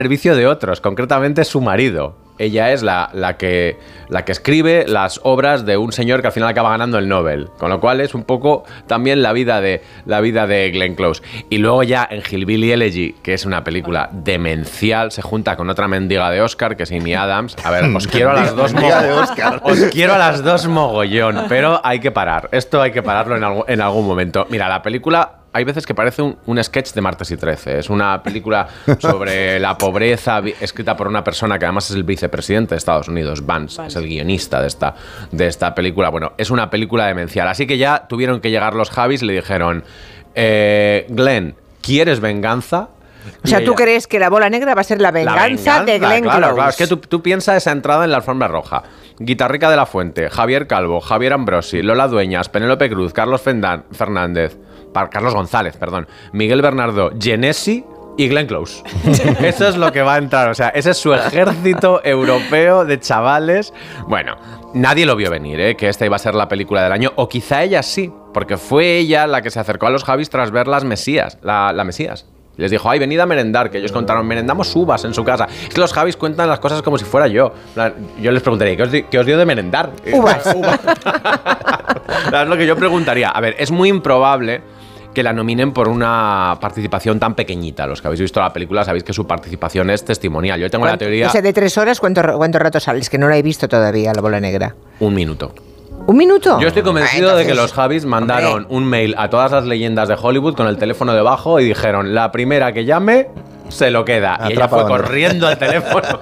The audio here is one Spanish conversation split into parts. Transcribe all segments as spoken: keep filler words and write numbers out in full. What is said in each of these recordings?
servicio de otros, concretamente su marido. Ella es la, la, que, la que escribe las obras de un señor que al final acaba ganando el Nobel. Con lo cual es un poco también la vida de, la vida de Glenn Close. Y luego ya en Hillbilly Elegy, que es una película demencial, se junta con otra mendiga de Oscar, que es Amy Adams. A ver, os quiero a las dos mogollón. Os quiero a las dos mogollón, pero hay que parar. Esto hay que pararlo en, algo, en algún momento. Mira, la película... Hay veces que parece un, un sketch de Martes y trece. Es una película sobre la pobreza escrita por una persona que además es el vicepresidente de Estados Unidos, Vance, vale. Es el guionista de esta, de esta película. Bueno, es una película demencial. Así que ya tuvieron que llegar los Javis y le dijeron, eh, Glenn, ¿quieres venganza? O sea, ¿tú crees que La Bola Negra va a ser la venganza, la venganza de Glenn claro, Close? Claro, es que tú, tú piensas esa entrada en la alfombra roja. Guitarrica de la Fuente, Javier Calvo, Javier Ambrosi, Lola Dueñas, Penélope Cruz, Carlos Fendan, Fernández... Carlos González, perdón, Miguel Bernardo, Genesi y Glenn Close. Eso es lo que va a entrar, o sea, ese es su ejército europeo de chavales. Bueno, nadie lo vio venir, ¿eh? Que esta iba a ser la película del año, o quizá ella sí, porque fue ella la que se acercó a los Javis tras ver las Mesías, la, la Mesías. Les dijo, ay, venid a merendar, que ellos contaron, merendamos uvas en su casa. Es que los Javis cuentan las cosas como si fuera yo. Yo les preguntaría, ¿qué os, di- qué os dio de merendar? Uvas. Uvas. Es lo que yo preguntaría. A ver, es muy improbable que la nominen por una participación tan pequeñita. Los que habéis visto la película sabéis que su participación es testimonial. Yo tengo la teoría... O sea, de tres horas, ¿cuánto, cuánto rato sales? Que no la he visto todavía, La Bola Negra. Un minuto. ¿Un minuto? Yo estoy convencido ah, entonces, de que los Javis mandaron hombre. un mail a todas las leyendas de Hollywood con el teléfono debajo y dijeron, la primera que llame... se lo queda. Atrapa, y ella fue corriendo al teléfono.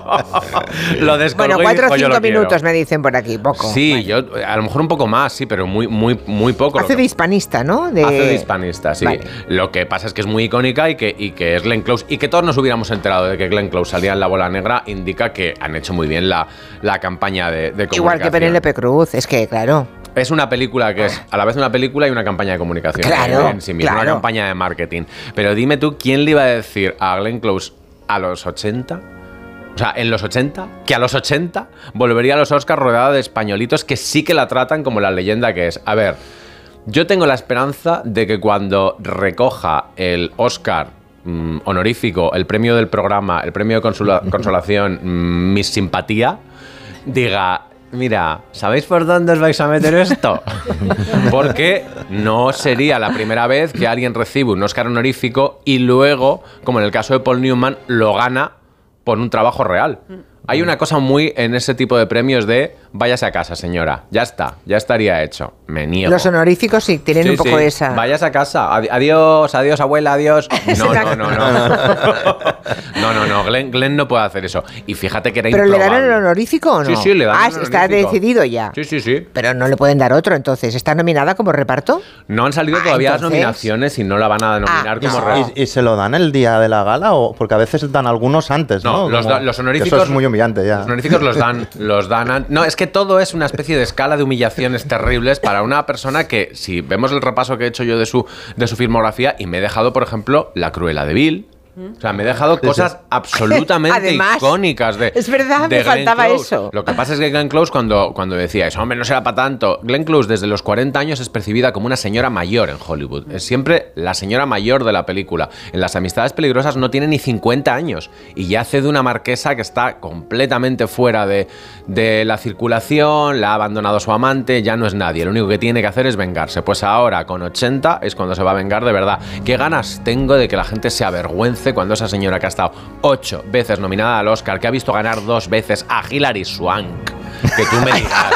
Lo descolgó. Bueno, cuatro o cinco minutos quiero. me dicen por aquí, poco. Sí, bueno. yo a lo mejor un poco más, sí, pero muy, muy, muy poco. Hace de hispanista, ¿no? De... Hace de hispanista, sí. Vale. Lo que pasa es que es muy icónica y que, y que es Glenn Close. Y que todos nos hubiéramos enterado de que Glenn Close salía en La Bola Negra, indica que han hecho muy bien la, la campaña de, de comunicación. Igual que Penélope Cruz, es que, claro... Es una película que es a la vez una película y una campaña de comunicación. Claro, en sí misma, claro. Una campaña de marketing. Pero dime tú, ¿quién le iba a decir a Glenn Close a los ochenta? O sea, en los ochenta, que a los ochenta volvería a los Oscars rodeada de españolitos que sí que la tratan como la leyenda que es. A ver, yo tengo la esperanza de que cuando recoja el Oscar mmm, honorífico, el premio del programa, el premio de consola- consolación, mmm, Miss Simpatía, diga... Mira, ¿sabéis por dónde os vais a meter esto? Porque no sería la primera vez que alguien recibe un Oscar honorífico y luego, como en el caso de Paul Newman, lo gana por un trabajo real. Hay una cosa muy en ese tipo de premios de váyase a casa, señora, ya está, ya estaría hecho. Me niego. Los honoríficos sí tienen sí, un poco sí. esa... Váyase a casa, Adi- adiós, adiós abuela, adiós. No, no, no, no. No, no, no, Glenn, Glenn no puede hacer eso. Y fíjate que era ¿Pero improbable. le dan el honorífico o no? Sí, sí, le dan ah, el honorífico. está decidido ya. Sí, sí, sí. Pero no le pueden dar otro, entonces. ¿Está nominada como reparto? No han salido Ah, todavía entonces... las nominaciones y no la van a denominar Ah, como no. real. ¿Y, ¿Y se lo dan el día de la gala? O porque a veces dan algunos antes, ¿no? No, los, Como, da- los honoríficos. Eso es muy humillante ya. Los honoríficos los dan, los dan. an- No, es que todo es una especie de escala de humillaciones terribles para una persona que, si vemos el repaso que he hecho yo de su, de su filmografía, y me he dejado, por ejemplo, La Cruella de Vil. O sea, me he dejado cosas absolutamente Además, icónicas de. es verdad, de me Glenn faltaba Close. eso. Lo que pasa es que Glenn Close, cuando, cuando decía eso, hombre, no será para tanto. Glenn Close, desde los cuarenta años, es percibida como una señora mayor en Hollywood. Es siempre la señora mayor de la película. En Las Amistades Peligrosas no tiene ni cincuenta años y ya hace de una marquesa que está completamente fuera de, de la circulación, la ha abandonado su amante, ya no es nadie. Lo único que tiene que hacer es vengarse. Pues ahora, con ochenta, es cuando se va a vengar de verdad. ¿Qué ganas tengo de que la gente se avergüence cuando esa señora que ha estado ocho veces nominada al Oscar, que ha visto ganar dos veces a Hilary Swank, que tú me dirás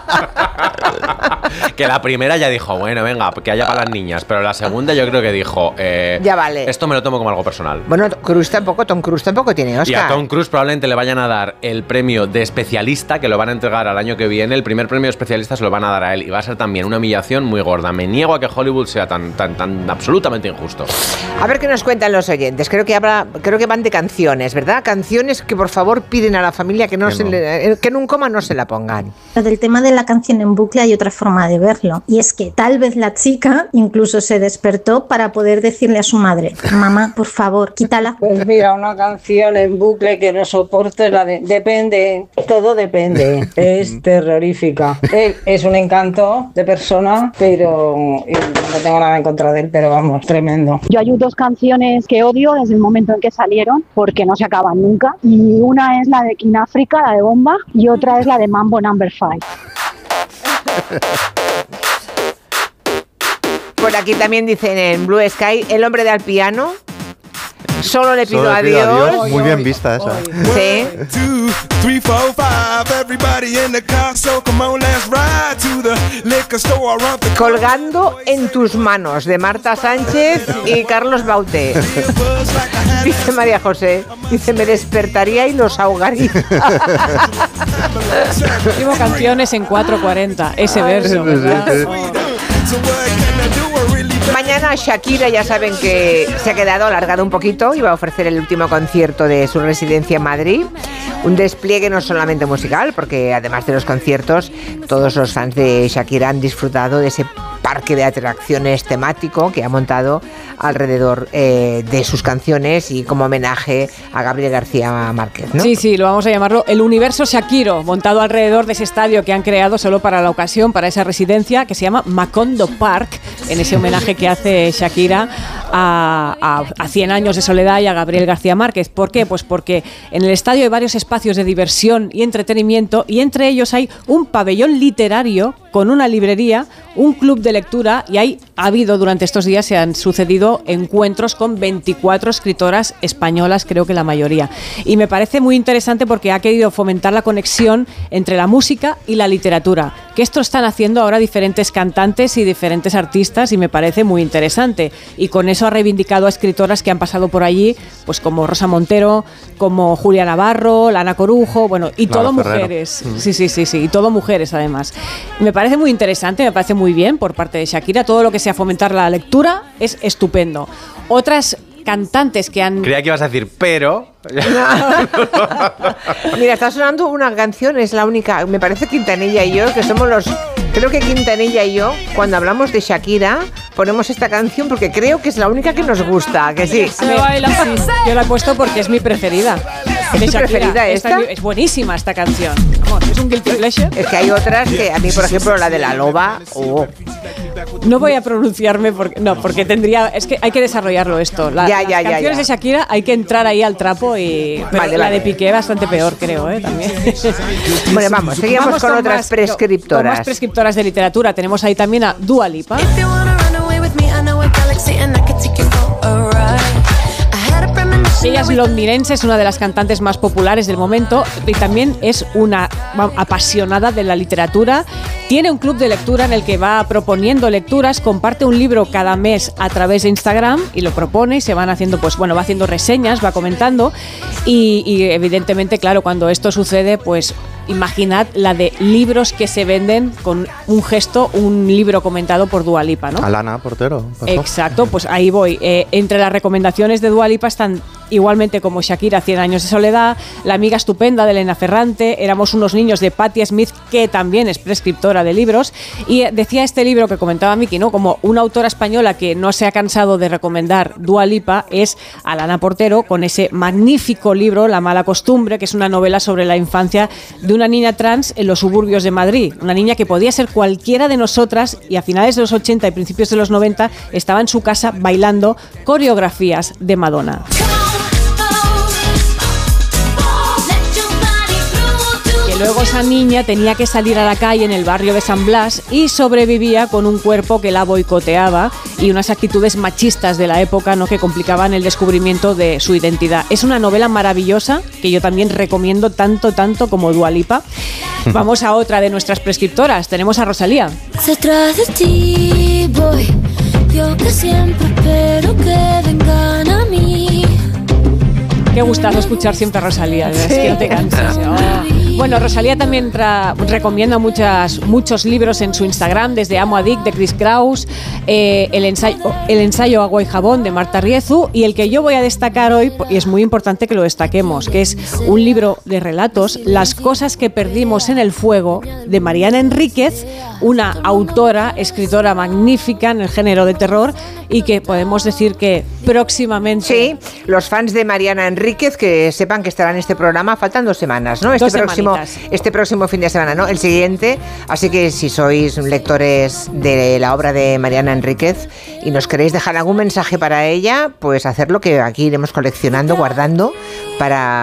que la primera ya dijo, bueno, venga, que haya para las niñas, pero la segunda yo creo que dijo, eh, Ya vale. esto me lo tomo como algo personal. Bueno, Cruise tampoco, Tom Cruise tampoco tiene Oscar. Y a Tom Cruise probablemente le vayan a dar el premio de especialista, que lo van a entregar al año que viene. El primer premio de especialista se lo van a dar a él y va a ser también una humillación muy gorda. Me niego a que Hollywood sea tan, tan, tan absolutamente injusto. A ver qué nos cuentan los oyentes. Creo que habrá, creo que van de canciones, ¿verdad? Canciones que por favor piden a la familia que no Que se no. le- que en un coma no se la pongan. Del tema de la canción en bucle hay otra forma forma de verlo. Y es que tal vez la chica incluso se despertó para poder decirle a su madre: mamá, por favor, quítala. Pues mira, una canción en bucle que no soporto es la de Depende, todo depende. Es terrorífica. Él es un encanto de persona, pero no tengo nada en contra de él, pero vamos, tremendo. Yo hay dos canciones que odio desde el momento en que salieron, porque no se acaban nunca. Y una es la de King Africa, la de Bomba, y otra es la de Mambo Number Five. Por aquí también dicen en Blue Sky, el hombre del piano. Solo le pido, Solo a, le pido Dios. a Dios. Muy bien vista esa. Sí. Colgando en tus manos, de Marta Sánchez y Carlos Bauté. Dice María José, dice, me despertaría y los ahogaría. Último canciones en cuatro cuarenta, ese verso, ¿verdad? Mañana Shakira, ya saben que se ha quedado alargado un poquito y va a ofrecer el último concierto de su residencia en Madrid. Un despliegue no solamente musical, porque además de los conciertos, todos los fans de Shakira han disfrutado de ese parque de atracciones temático que ha montado alrededor eh, de sus canciones y como homenaje a Gabriel García Márquez, ¿no? Sí, sí, lo vamos a llamarlo el Universo Shakiro, montado alrededor de ese estadio que han creado solo para la ocasión, para esa residencia, que se llama Macondo Park, en ese homenaje que hace Shakira a, a, a cien años de soledad y a Gabriel García Márquez. ¿Por qué? Pues porque en el estadio hay varios espacios de diversión y entretenimiento, y entre ellos hay un pabellón literario con una librería, un club de lectura, y hay, ha habido durante estos días, se han sucedido encuentros con veinticuatro escritoras españolas, creo que la mayoría. Y me parece muy interesante porque ha querido fomentar la conexión entre la música y la literatura, que esto están haciendo ahora diferentes cantantes y diferentes artistas, y me parece muy interesante. Y con eso ha reivindicado a escritoras que han pasado por allí, pues como Rosa Montero, como Julia Navarro, Lana Corujo, bueno, y todo mujeres. Sí, sí, sí, sí, y todo mujeres además. Me parece muy interesante, me parece muy bien por parte de Shakira. Todo lo que sea fomentar la lectura es estupendo. Otras cantantes que han... Creía que ibas a decir, pero... Mira, está sonando una canción, es la única, me parece Quintanilla y yo, que somos los... Creo que Quintanilla y yo, cuando hablamos de Shakira, ponemos esta canción porque creo que es la única que nos gusta, que sí. Me baila, sí. Yo la he puesto porque es mi preferida. ¿Es tu preferida esta? Es buenísima esta canción. Vamos, es un guilty pleasure. Es que hay otras que a mí, por ejemplo, la de la loba. Oh. No voy a pronunciarme porque no, porque tendría, es que hay que desarrollarlo esto. La, ya, las ya, canciones ya, ya. de Shakira hay que entrar ahí al trapo y pero vale, la vale. de Piqué bastante peor, creo, ¿eh? También. Bueno, vamos, seguimos Vamos con, con otras más, prescriptoras. Con más prescriptoras de literatura. Tenemos ahí también a Dua Lipa. Ella es londinense, es una de las cantantes más populares del momento y también es una apasionada de la literatura. Tiene un club de lectura en el que va proponiendo lecturas, comparte un libro cada mes a través de Instagram y lo propone y se van haciendo, pues bueno, va haciendo reseñas, va comentando y, y evidentemente, claro, cuando esto sucede, pues imaginad la de libros que se venden con un gesto, un libro comentado por Dua Lipa, ¿no? Alana Portero. Pasó. Exacto, pues ahí voy. Eh, entre las recomendaciones de Dua Lipa están igualmente como Shakira, cien años de soledad, La amiga estupenda de Elena Ferrante, Éramos unos niños de Patti Smith, que también es prescriptora de libros, y decía este libro que comentaba Miki, ¿no? Como una autora española que no se ha cansado de recomendar Dua Lipa es Alana Portero, con ese magnífico libro La mala costumbre, que es una novela sobre la infancia de una niña trans en los suburbios de Madrid, una niña que podía ser cualquiera de nosotras y a finales de los ochenta y principios de los noventa estaba en su casa bailando coreografías de Madonna. Luego esa niña tenía que salir a la calle en el barrio de San Blas y sobrevivía con un cuerpo que la boicoteaba y unas actitudes machistas de la época, ¿no?, que complicaban el descubrimiento de su identidad. Es una novela maravillosa que yo también recomiendo tanto, tanto como Dua Lipa. Vamos a otra de nuestras prescriptoras. Tenemos a Rosalía. Detrás de ti voy, yo que siempre espero que vengan a mí. Qué gustazo escuchar siempre a Rosalía, sí. Es que no te cansas. Oh. Bueno, Rosalía también tra- recomienda muchas, muchos libros en su Instagram, desde Amo a Dick de Chris Kraus, eh, el, ensayo, el ensayo Agua y Jabón de Marta Riezu, y el que yo voy a destacar hoy, y es muy importante que lo destaquemos, que es un libro de relatos, Las cosas que perdimos en el fuego, de Mariana Enríquez, una autora, escritora magnífica en el género de terror, y que podemos decir que próximamente... Sí, los fans de Mariana Enríquez que sepan que estará en este programa, faltan dos semanas, ¿no? Este Dos próximo, semanitas. este próximo fin de semana, ¿no? El siguiente, así que si sois lectores de la obra de Mariana Enríquez y nos queréis dejar algún mensaje para ella, pues hacerlo, que aquí iremos coleccionando, guardando para